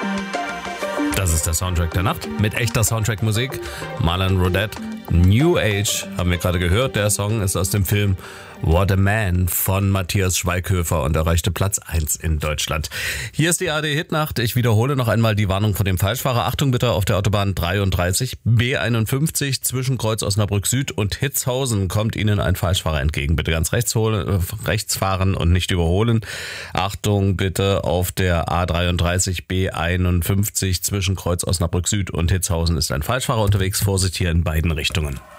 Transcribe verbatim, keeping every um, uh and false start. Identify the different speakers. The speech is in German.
Speaker 1: Das ist der Soundtrack der Nacht mit echter Soundtrack-Musik. Marlon Rodet, New Age, haben wir gerade gehört. Der Song ist aus dem Film What a Man von Matthias Schweighöfer und erreichte Platz eins in Deutschland. Hier ist die A R D-Hitnacht. Ich wiederhole noch einmal die Warnung von dem Falschfahrer. Achtung bitte auf der Autobahn dreiunddreißig B einundfünfzig zwischen Kreuz Osnabrück Süd und Hitzhausen kommt Ihnen ein Falschfahrer entgegen. Bitte ganz rechts, holen, rechts fahren und nicht überholen. Achtung bitte auf der A dreiunddreißig B einundfünfzig zwischen Kreuz Osnabrück Süd und Hitzhausen ist ein Falschfahrer unterwegs. Vorsicht hier in beiden Richtungen.